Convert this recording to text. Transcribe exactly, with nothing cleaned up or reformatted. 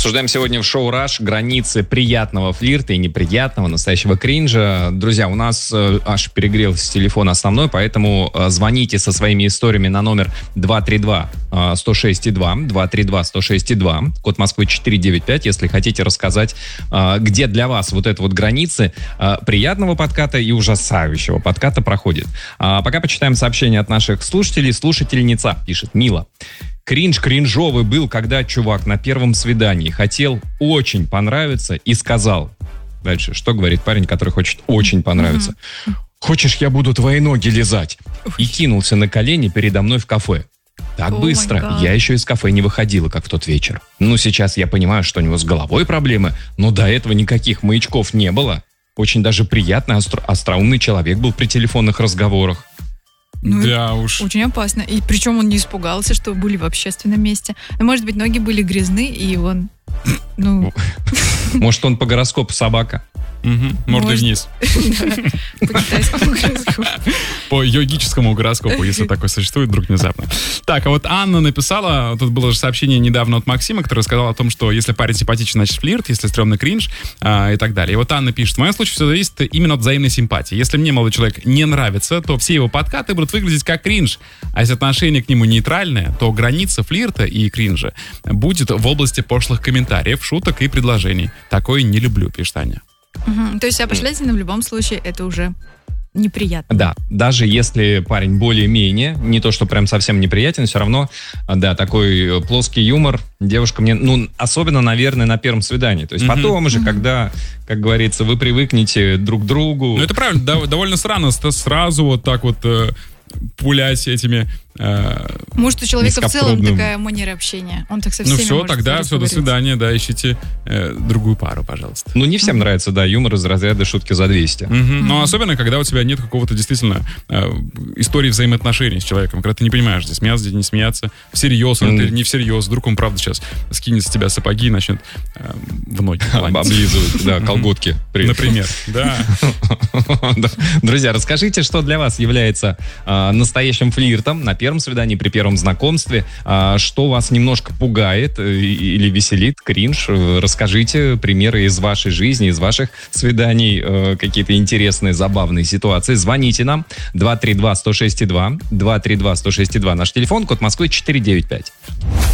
Обсуждаем сегодня в шоу «Раш» границы приятного флирта и неприятного, настоящего кринжа. Друзья, у нас э, аж перегрелся телефон основной, поэтому э, звоните со своими историями на номер два три два сто шесть два, два три два сто шесть два, код Москвы четыре девять пять, если хотите рассказать, э, где для вас вот это вот границы э, приятного подката и ужасающего подката проходит. А пока почитаем сообщения от наших слушателей. Слушательница пишет: Мила. Кринж кринжовый был, когда чувак на первом свидании хотел очень понравиться и сказал... Дальше, что говорит парень, который хочет очень понравиться? Mm-hmm. «Хочешь, я буду твои ноги лизать?» И кинулся на колени передо мной в кафе. Так oh быстро. Я еще из кафе не выходила, как в тот вечер. Ну, сейчас я понимаю, что у него с головой проблемы, но до этого никаких маячков не было. Очень даже приятный, остро- остроумный человек был при телефонных разговорах. Ну, да уж. Очень опасно. И причем он не испугался, что были в общественном месте. Но, может быть, ноги были грязны, и он... Ну... Может, он по гороскопу собака? Угу. Мордой вниз. По китайскому гороскопу. По йогическому гороскопу, если такой существует, вдруг внезапно. Так, а вот Анна написала, тут было же сообщение недавно от Максима, который сказал о том, что если парень симпатичен, значит флирт, если стрёмный кринж а, и так далее. И вот Анна пишет: в моем случае все зависит именно от взаимной симпатии. Если мне молодой человек не нравится, то все его подкаты будут выглядеть как кринж. А если отношение к нему нейтральное, то граница флирта и кринжа будет в области пошлых комментариев, шуток и предложений. Такое не люблю, пишет Аня. Угу. То есть опошлятина в любом случае это уже неприятно. Да, даже если парень более-менее, не то, что прям совсем неприятен, все равно, да, такой плоский юмор девушка мне, ну, особенно, наверное, на первом свидании. То есть mm-hmm. потом уже, mm-hmm. когда, как говорится, вы привыкнете друг к другу. Ну, это правильно, да, довольно странно сразу вот так вот э, пулять этими... Э, Может, у человека в целом такая манера общения. Он так со всеми Ну все, может тогда все, до свидания, да, ищите э, другую пару, пожалуйста. Ну, не всем mm-hmm. нравится, да, юмор из разряда шутки за двести. Mm-hmm. Mm-hmm. Но особенно, когда у тебя нет какого-то действительно э, истории взаимоотношений с человеком, когда ты не понимаешь, здесь смеяться, здесь не смеяться, всерьез mm-hmm. или не всерьез, вдруг он, правда, сейчас скинет с тебя сапоги и начнет э, в ноги облизывать, да, колготки. Например, да. Друзья, расскажите, что для вас является настоящим флиртом на первом свидании, при первом знакомстве, что вас немножко пугает или веселит, кринж. Расскажите примеры из вашей жизни, из ваших свиданий, какие-то интересные, забавные ситуации. Звоните нам два три два сто шесть два, два три два сто шесть два, наш телефон, код Москвы четыре девять пять.